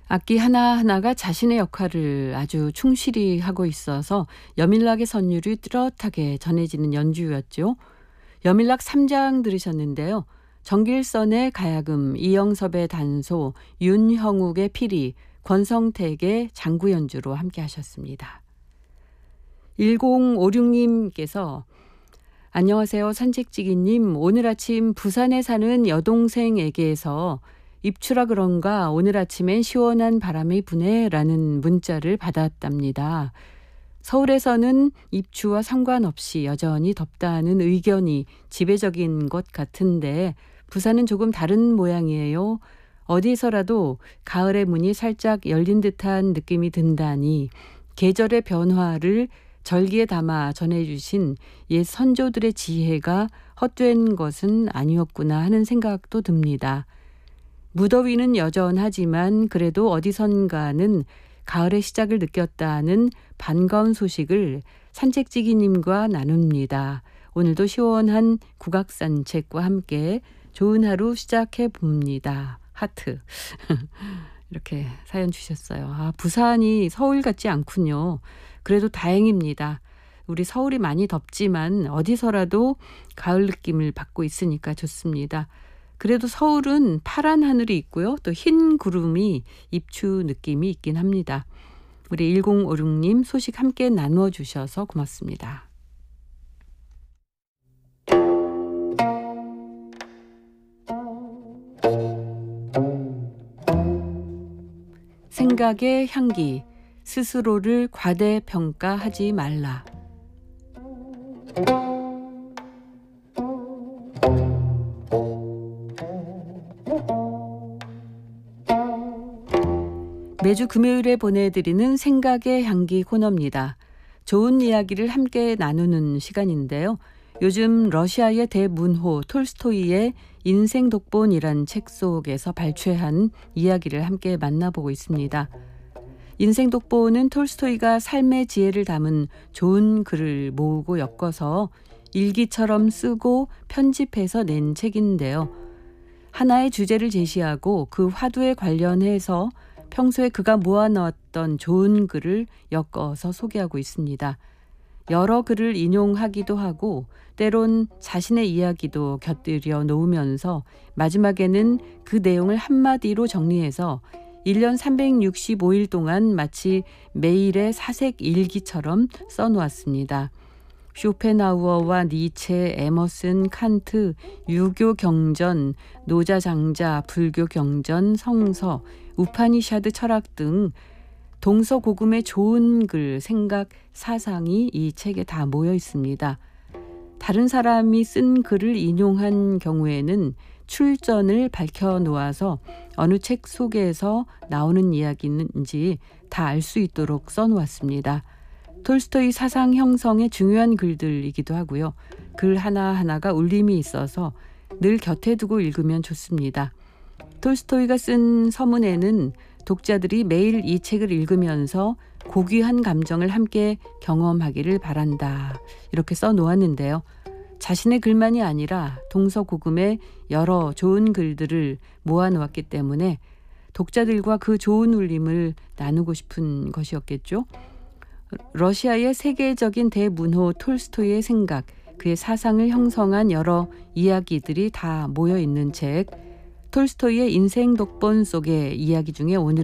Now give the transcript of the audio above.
악기 하나하나가 자신의 역할을 아주 충실히 하고 있어서 여밀락의 선율이 뚜렷하게 전해지는 연주였죠. 여밀락 3장 들으셨는데요. 정길선의 가야금, 이영섭의 단소, 윤형욱의 피리, 권성택의 장구 연주로 함께 하셨습니다. 1056님께서 안녕하세요. 산책지기님. 오늘 아침 부산에 사는 여동생에게서 입추라 그런가 오늘 아침엔 시원한 바람이 부네라는 문자를 받았답니다. 서울에서는 입추와 상관없이 여전히 덥다는 의견이 지배적인 것 같은데 부산은 조금 다른 모양이에요. 어디서라도 가을의 문이 살짝 열린 듯한 느낌이 든다니 계절의 변화를 절기에 담아 전해주신 옛 선조들의 지혜가 헛된 것은 아니었구나 하는 생각도 듭니다. 무더위는 여전하지만 그래도 어디선가는 가을의 시작을 느꼈다는 반가운 소식을 산책지기님과 나눕니다. 오늘도 시원한 국악산책과 함께 좋은 하루 시작해 봅니다. 하트. 이렇게 사연 주셨어요. 부산이 서울 같지 않군요. 그래도 다행입니다. 우리 서울이 많이 덥지만 어디서라도 가을 느낌을 받고 있으니까 좋습니다. 그래도 서울은 파란 하늘이 있고요. 또 흰 구름이 입추 느낌이 있긴 합니다. 우리 1056님 소식 함께 나눠주셔서 고맙습니다. 생각의 향기, 스스로를 과대평가하지 말라. 매주 금요일에 보내드리는 생각의 향기 코너입니다. 좋은 이야기를 함께 나누는 시간인데요. 요즘 러시아의 대문호 톨스토이의 인생 독본이란 책 속에서 발췌한 이야기를 함께 만나보고 있습니다. 인생 독본은 톨스토이가 삶의 지혜를 담은 좋은 글을 모으고 엮어서 일기처럼 쓰고 편집해서 낸 책인데요. 하나의 주제를 제시하고 그 화두에 관련해서 평소에 그가 모아놓았던 좋은 글을 엮어서 소개하고 있습니다. 여러 글을 인용하기도 하고 때론 자신의 이야기도 곁들여 놓으면서 마지막에는 그 내용을 한마디로 정리해서 1년 365일 동안 마치 매일의 사색 일기처럼 써놓았습니다. 쇼펜하우어와 니체, 에머슨, 칸트, 유교 경전, 노자 장자, 불교 경전, 성서, 우파니샤드 철학 등 동서고금의 좋은 글, 생각, 사상이 이 책에 다 모여 있습니다. 다른 사람이 쓴 글을 인용한 경우에는 출전을 밝혀놓아서 어느 책 속에서 나오는 이야기인지 다 알 수 있도록 써놓았습니다. 톨스토이 사상 형성의 중요한 글들이기도 하고요. 글 하나하나가 울림이 있어서 늘 곁에 두고 읽으면 좋습니다. 톨스토이가 쓴 서문에는 독자들이 매일 이 책을 읽으면서 고귀한 감정을 함께 경험하기를 바란다. 이렇게 써놓았는데요. 자신의 글만이 아니라 동서고금의 여러 좋은 글들을 모아놓았기 때문에 독자들과 그 좋은 울림을 나누고 싶은 것이었겠죠. 러시아의 세계적인 대문호 톨스토이의 생각, 그의 사상을 형성한 여러 이야기들이 다 모여 있는 책, 톨스토이의 인생 독본 속의 이야기 중에 오늘